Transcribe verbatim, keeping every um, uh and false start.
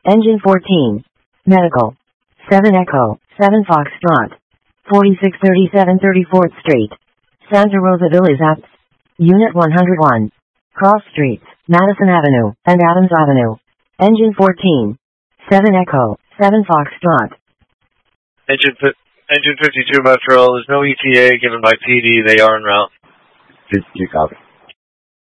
Engine fourteen. Medical. seven Echo, seven Foxtrot. forty-six thirty-seven thirty-fourth Street. Santa Rosa Villas Apps. Unit one hundred one. Cross Streets, Madison Avenue, and Adams Avenue. Engine fourteen. seven Echo, seven Foxtrot. Engine, Engine fifty-two Metro, there's no E T A given by P D, they are en route. fifty-two copy.